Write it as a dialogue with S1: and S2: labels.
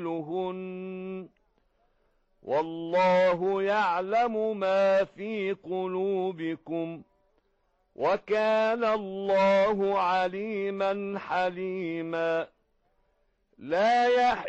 S1: والله يعلم ما في قلوبكم وكان الله عليما حليما لا